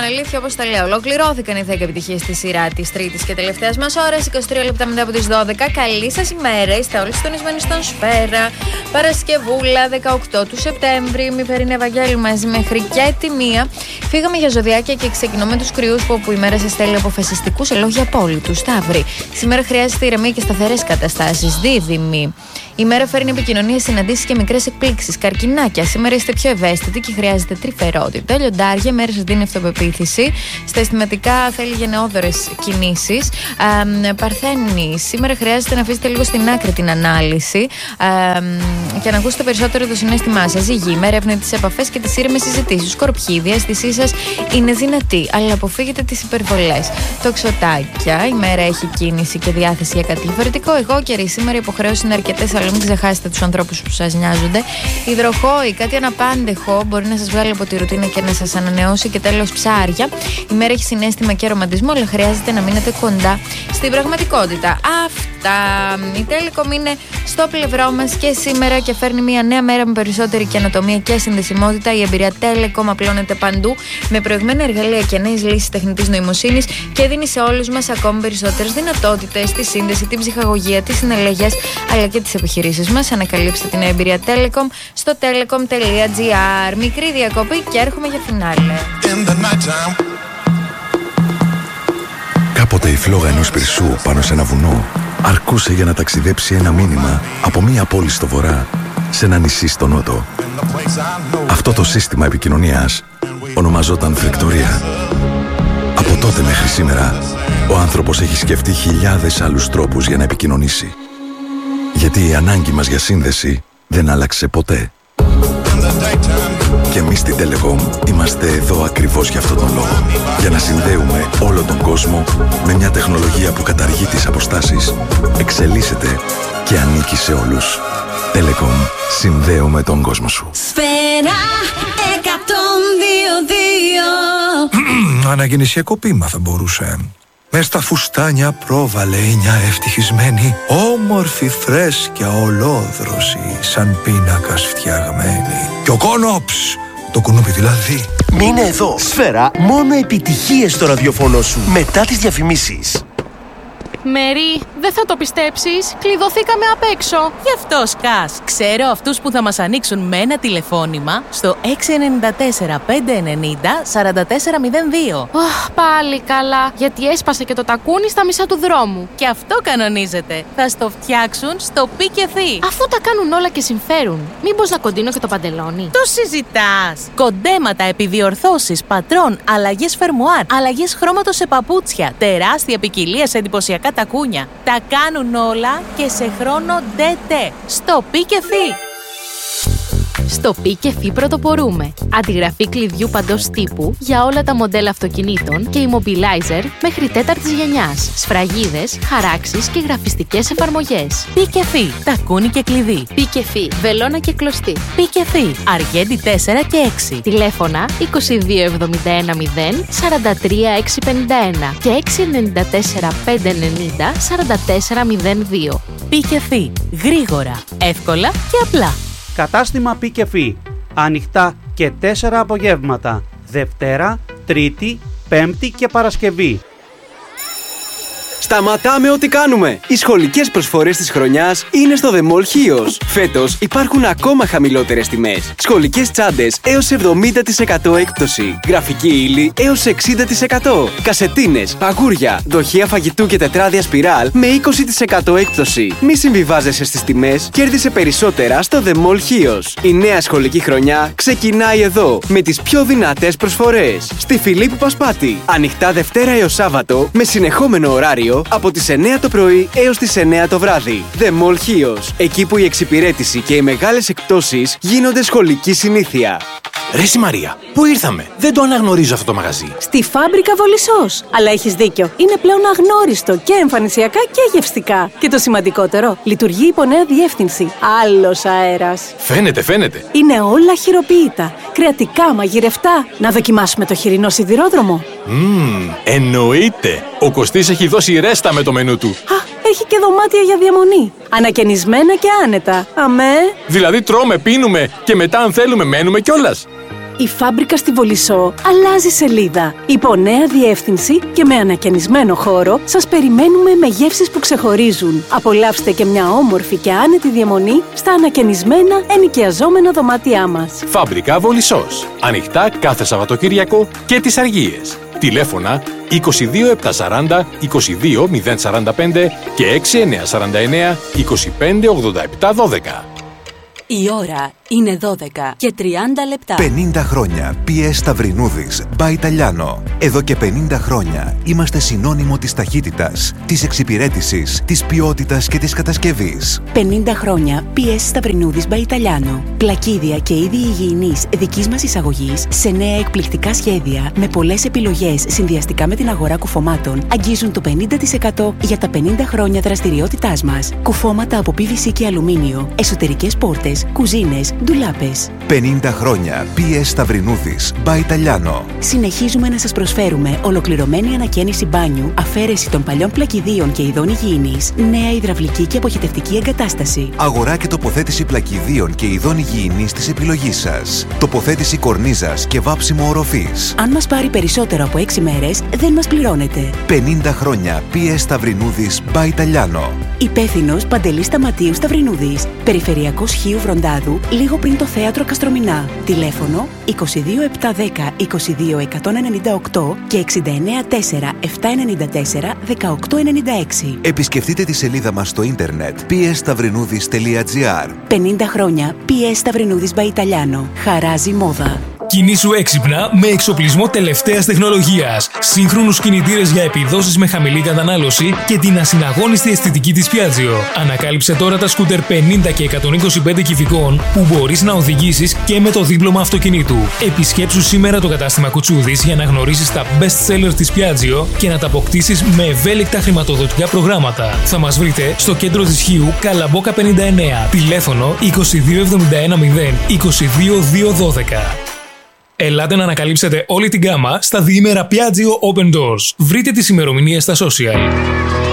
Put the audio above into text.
αλήθεια, όπως τα λέω. Ολοκληρώθηκαν οι 10 επιτυχίες στη σειρά της τρίτης και τελευταίας μας ώρας. 23 λεπτά μετά από τις 12. Καλή σας ημέρα. Είστε όλοι συντονισμένοι στον Σφαίρα. Παρασκευούλα, 18 του Σεπτέμβρη. Μη Φερίνη Ευαγγέλη μαζί μέχρι και τη 1. Φύγαμε για ζωδιάκια και ξεκινώ με τους κρυούς που η μέρα σας στέλνει αποφασιστικούς ελόγια απόλυτους. Σταύροι. Σήμερα χρειάζεται ηρεμία και σταθερές καταστάσεις. Δίδυμοι. Η μέρα φέρνει επικοινωνία, συναντήσεις και μικρές εκπλήξεις. Καρκινάκια. Σήμερα είστε πιο ευαίσθητοι και χρειάζεται τρυφερότητα. Λιοντάρια. Η μέρα σας δίνει αυτοπεποίθηση. Στα αισθηματικά θέλει γενναιόδωρες κινήσεις. Παρθένοι. Σήμερα χρειάζεται να αφήσετε λίγο στην άκρη την ανάλυση και να ακούσετε περισσότερο το συναίσθημά σας. Υγιή. Η μέρα ευνεί τις επαφές και τις ήρεμες συζητήσεις. Σκορπιοί. Η διαίσθησή σας είναι δυνατή, αλλά αποφύγετε τις υπερβολές. Τοξοτάκια. Η μέρα έχει κίνηση και διάθεση για κάτι διαφορετικό. Εγώ καιρή. Σήμερα οι υποχρεώσεις είναι αρκετές, αλλά μην ξεχάσετε τους ανθρώπους που σας νοιάζονται. Υδροχόοι, κάτι αναπάντεχο μπορεί να σας βγάλει από τη ρουτίνα και να σας ανανεώσει. Και τέλος, ψάρια. Η μέρα έχει συναίσθημα και ρομαντισμό, αλλά χρειάζεται να μείνετε κοντά στην πραγματικότητα. Αυτά. Η Telecom είναι στο πλευρό μας και σήμερα και φέρνει μια νέα μέρα με περισσότερη καινοτομία και συνδεσιμότητα. Η εμπειρία Telecom απλώνεται παντού με προηγμένα εργαλεία και νέες λύσεις τεχνητής νοημοσύνης και δίνει σε όλους μας ακόμη περισσότερες δυνατότητες στη σύνδεση, την ψυχαγωγία, τις συναλλαγές αλλά και τις επιχειρήσεις μας. Ανακαλύψτε την εμπειρία Telecom στο telecom.gr. Μικρή διακοπή και έρχομαι για φινάλε. Κάποτε η φλόγα ενός πυρσού πάνω σε ένα βουνό αρκούσε για να ταξιδέψει ένα μήνυμα από μία πόλη στο βορρά σε ένα νησί στο νότο. Αυτό το σύστημα επικοινωνίας ονομαζόταν φρεκτορία. Από τότε μέχρι σήμερα, ο άνθρωπος έχει σκεφτεί χιλιάδες άλλους τρόπους για να επικοινωνήσει. Γιατί η ανάγκη μας για σύνδεση δεν άλλαξε ποτέ. Και εμείς στην Telecom είμαστε εδώ ακριβώς για αυτόν τον λόγο. Για να συνδέουμε όλο τον κόσμο με μια τεχνολογία που καταργεί τις αποστάσεις, εξελίσσεται και ανήκει σε όλους. Telecom. Συνδέουμε τον κόσμο σου. Σφαίρα 102,2. Αναγεννησιακό ποίημα θα μπορούσε. Μες στα φουστάνια πρόβαλε μια ευτυχισμένη, όμορφη φρέσκια ολόδρωση, σαν πίνακας φτιαγμένη. Και ο κόνοψ, το κουνούπι δηλαδή. Μείνε εδώ. Σφαίρα, μόνο επιτυχίες στο ραδιοφωνό σου. Μετά τις διαφημίσεις. Μέρι, δεν θα το πιστέψεις, κλειδωθήκαμε απ' έξω. Γι' αυτό σκάς. Ξέρω αυτούς που θα μας ανοίξουν με ένα τηλεφώνημα στο 694 590 4402. Πάλι καλά, γιατί έσπασε και το τακούνι στα μισά του δρόμου. Και αυτό κανονίζεται. Θα στο φτιάξουν στο Πι και Θη. Αφού τα κάνουν όλα και συμφέρουν, μήπως να κοντίνω και το παντελόνι? Το συζητάς. Κοντέματα, επιδιορθώσεις, πατρών, αλλαγές φερμουάρ, αλλαγές χρώματος σε παπούτσια, τεράστια ποικιλία σε εντυπωσιακά τακούνια. Τα κάνουν όλα και σε χρόνο DT. Στο Πι και Θη. Στο Πι και Θη πρωτοπορούμε. Αντιγραφή κλειδιού παντός τύπου για όλα τα μοντέλα αυτοκινήτων και immobilizer μέχρι τέταρτης γενιάς. Σφραγίδες, χαράξεις και γραφιστικές εφαρμογές. Πι και Θη. Τακούνι και κλειδί. Πι και Θη. Βελόνα και κλωστή. Πι και Θη. Αργέντη 4 και 6. Τηλέφωνα 2271 0 43 651 και 694 590 44 02. Πι και Θη. Γρήγορα, εύκολα και απλά. Κατάστημα Πι και Φι. Ανοιχτά και 4 απογεύματα. Δευτέρα, Τρίτη, Πέμπτη και Παρασκευή. Σταματάμε ό,τι κάνουμε! Οι σχολικές προσφορές της χρονιάς είναι στο The Mall Chios. Φέτος υπάρχουν ακόμα χαμηλότερες τιμές. Σχολικές τσάντες έως 70% έκπτωση. Γραφική ύλη έως 60%. Κασετίνες, παγούρια, δοχεία φαγητού και τετράδια σπιράλ με 20% έκπτωση. Μη συμβιβάζεσαι στις τιμές, κέρδισε περισσότερα στο The Mall Chios. Η νέα σχολική χρονιά ξεκινάει εδώ με τις πιο δυνατές προσφορές. Στη Φιλίππου Πασπάτη. Ανοιχτά Δευτέρα έως Σάββατο με συνεχόμενο ωράριο από τις 9 το πρωί έως τις 9 το βράδυ. The Mall Chios. Εκεί που η εξυπηρέτηση και οι μεγάλες εκπτώσεις γίνονται σχολική συνήθεια. Ρε συ Μαρία, πού ήρθαμε? Δεν το αναγνωρίζω αυτό το μαγαζί. Στη Φάμπρικα Βολισσός. Αλλά έχεις δίκιο. Είναι πλέον αγνώριστο και εμφανισιακά και γευστικά. Και το σημαντικότερο, λειτουργεί υπό νέα διεύθυνση. Άλλος αέρας. Φαίνεται. Είναι όλα χειροποίητα. Κρεατικά, μαγειρευτά. Να δοκιμάσουμε το χοιρινό σιδηρόδρομο. Εννοείται. Ο Κωστής έχει δώσει ρέστα με το μενού του. Έχει και δωμάτια για διαμονή. Ανακαινισμένα και άνετα. Αμέ. Δηλαδή τρώμε, πίνουμε και μετά αν θέλουμε μένουμε κιόλας. Η φάμπρικα στη Βολισσό αλλάζει σελίδα. Υπό νέα διεύθυνση και με ανακαινισμένο χώρο σας περιμένουμε με γεύσεις που ξεχωρίζουν. Απολαύστε και μια όμορφη και άνετη διαμονή στα ανακαινισμένα ενοικιαζόμενα δωμάτια μας. Φάμπρικα Βολισσός. Ανοιχτά κάθε Σαββατοκύριακο και τις Αργίες. Τηλέφωνα 22 740 22 045 και 6949 25 87 12. Η ώρα είναι 12 και 30 λεπτά. 50 χρόνια PS Σταυρινούδης by Italiano. Εδώ και 50 χρόνια είμαστε συνώνυμο της ταχύτητας, της εξυπηρέτησης, της ποιότητας και της κατασκευής. 50 χρόνια PS Σταυρινούδης by Italiano. Πλακίδια και είδη υγιεινής δικής μας εισαγωγής σε νέα εκπληκτικά σχέδια με πολλές επιλογές συνδυαστικά με την αγορά κουφωμάτων αγγίζουν το 50% για τα 50 χρόνια δραστηριότητάς μας. Κουφώματα από PVC και αλουμίνιο, εσωτερικές πόρτες, κουζίνες, ντουλάπες. 50 χρόνια PS Σταυρινούδης by Italiano. Συνεχίζουμε να σας προσφέρουμε ολοκληρωμένη ανακαίνιση μπάνιου, αφαίρεση των παλιών πλακιδίων και ειδών υγιεινής, νέα υδραυλική και αποχετευτική εγκατάσταση. Αγορά και τοποθέτηση πλακιδίων και ειδών υγιεινής της επιλογής σας. Τοποθέτηση κορνίζας και βάψιμο οροφής. Αν μας πάρει περισσότερο από 6 μέρες, δεν μας πληρώνετε. 50 χρόνια PS Σταυρινούδης by Italiano. Υπεύθυνος Παντελής Σταματίου Σταυρινούδης. Περιφερειακός Χίου Βροντάδου, λίγο πριν το θέατρο Καστρομηνά. Τηλέφωνο 22 710 22 198 και 69 4 794 1896. Επισκεφτείτε τη σελίδα μας στο ίντερνετ psstavrinudis.gr. 50 χρόνια PS Σταυρινούδης by Italiano. Χαράζει μόδα. Κινήσου έξυπνα με εξοπλισμό τελευταίας τεχνολογίας, σύγχρονους κινητήρες για επιδόσεις με χαμηλή κατανάλωση και την ασυναγώνιστη αισθητική της Piaggio. Ανακάλυψε τώρα τα σκούτερ 50 και 125 κυβικών που μπορείς να οδηγήσεις και με το δίπλωμα αυτοκινήτου. Επισκέψου σήμερα το κατάστημα Κουτσούδης για να γνωρίσεις τα best sellers της Piaggio και να τα αποκτήσεις με ευέλικτα χρηματοδοτικά προγράμματα. Θα μας βρείτε στο κέντρο της Χίου Καλαμπόκα 59. Τηλέφωνο 2271 0 22 212. Ελάτε να ανακαλύψετε όλη την γκάμα στα διήμερα Piaggio Open Doors. Βρείτε τις ημερομηνίες στα social.